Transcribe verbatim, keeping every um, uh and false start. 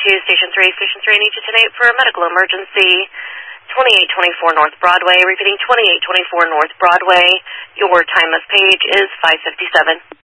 to Station three. Station three, I need you tonight for a medical emergency. twenty-eight twenty-four North Broadway. Repeating, twenty-eight twenty-four North Broadway. Your time of page is five fifty-seven.